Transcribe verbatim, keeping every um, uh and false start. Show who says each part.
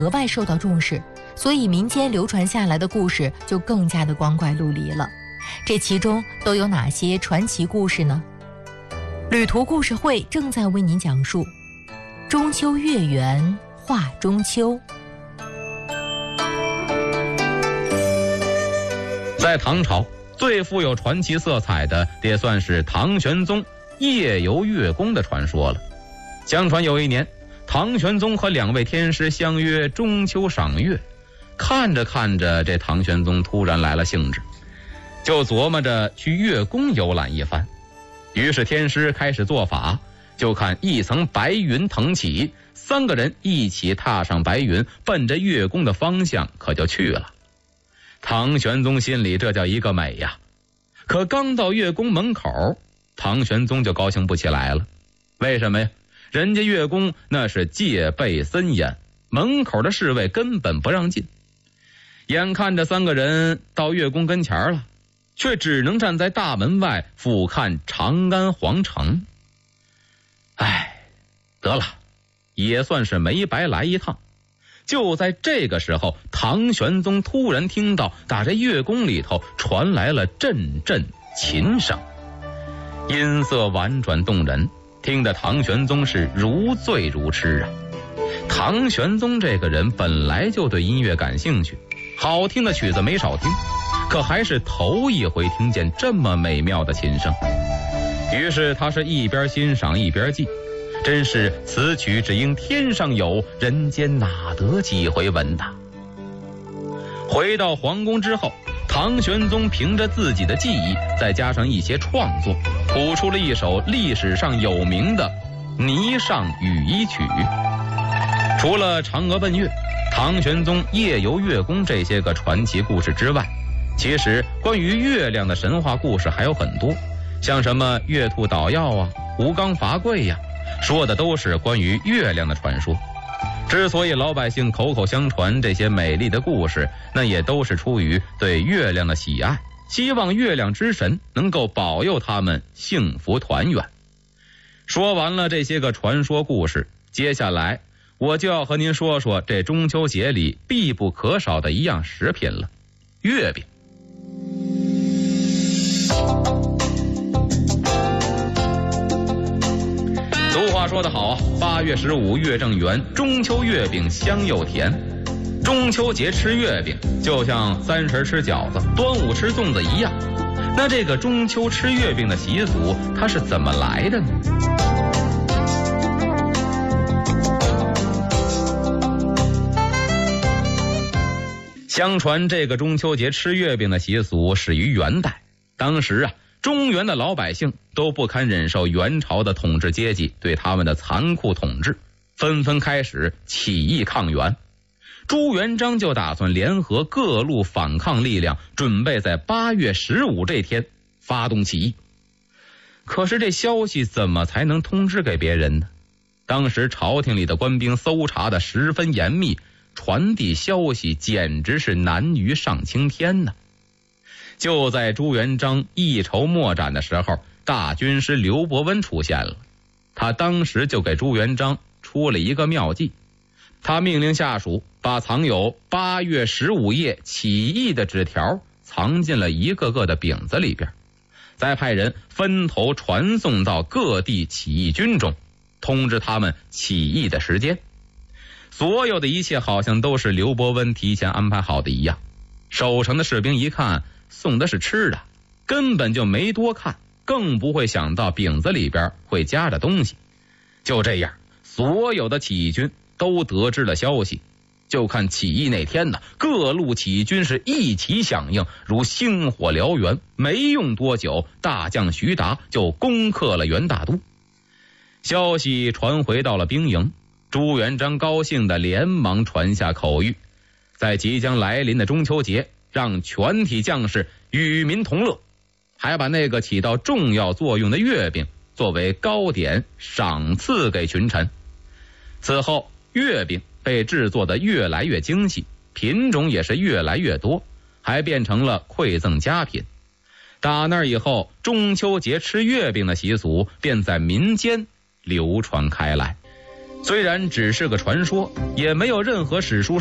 Speaker 1: 额外受到重视，所以民间流传下来的故事就更加的光怪陆离了。这其中都有哪些传奇故事呢？旅途故事会正在为您讲述中秋月圆话中秋。
Speaker 2: 在唐朝，最富有传奇色彩的也算是唐玄宗夜游月宫的传说了。相传有一年，唐玄宗和两位天师相约中秋赏月，看着看着，这唐玄宗突然来了兴致，就琢磨着去月宫游览一番。于是天师开始做法，就看一层白云腾起，三个人一起踏上白云，奔着月宫的方向可就去了。唐玄宗心里这叫一个美呀！可刚到月宫门口，唐玄宗就高兴不起来了。为什么呀？人家月宫那是戒备森严，门口的侍卫根本不让进。眼看着三个人到月宫跟前了，却只能站在大门外俯瞰长安皇城。唉，得了，也算是没白来一趟。就在这个时候，唐玄宗突然听到打这月宫里头传来了阵阵琴声，音色婉转动人，听得唐玄宗是如醉如痴啊。唐玄宗这个人本来就对音乐感兴趣，好听的曲子没少听，可还是头一回听见这么美妙的琴声。于是他是一边欣赏一边记，真是此曲只应天上有，人间哪得几回闻呐。回到皇宫之后，唐玄宗凭着自己的技艺，再加上一些创作，谱出了一首历史上有名的《霓裳羽衣曲》。除了嫦娥奔月、唐玄宗夜游月宫这些个传奇故事之外，其实关于月亮的神话故事还有很多，像什么月兔捣药啊、吴刚伐桂呀、啊，说的都是关于月亮的传说。之所以老百姓口口相传这些美丽的故事，那也都是出于对月亮的喜爱，希望月亮之神能够保佑他们幸福团圆。说完了这些个传说故事，接下来我就要和您说说这中秋节里必不可少的一样食品了——月饼。俗话说得好啊，八月十五月正圆，中秋月饼香又甜。中秋节吃月饼，就像三十吃饺子、端午吃粽子一样。那这个中秋吃月饼的习俗，它是怎么来的呢？相传这个中秋节吃月饼的习俗始于元代，当时啊，中原的老百姓都不堪忍受元朝的统治阶级对他们的残酷统治，纷纷开始起义抗元。朱元璋就打算联合各路反抗力量，准备在八月十五这天发动起义。可是这消息怎么才能通知给别人呢？当时朝廷里的官兵搜查的十分严密，传递消息简直是难于上青天呢。就在朱元璋一筹莫展的时候，大军师刘伯温出现了。他当时就给朱元璋出了一个妙计，他命令下属把藏有八月十五夜起义的纸条藏进了一个个的饼子里边，再派人分头传送到各地起义军中，通知他们起义的时间。所有的一切好像都是刘伯温提前安排好的一样。守城的士兵一看送的是吃的，根本就没多看，更不会想到饼子里边会夹着东西。就这样，所有的起义军都得知了消息。就看起义那天呢，各路起义军是一起响应，如星火燎原。没用多久，大将徐达就攻克了元大都。消息传回到了兵营，朱元璋高兴地连忙传下口谕，在即将来临的中秋节，让全体将士与民同乐，还把那个起到重要作用的月饼作为糕点赏赐给群臣。此后，月饼被制作得越来越精细，品种也是越来越多，还变成了馈赠佳品。打那以后，中秋节吃月饼的习俗便在民间流传开来。 虽然只是个传说，也没有任何史书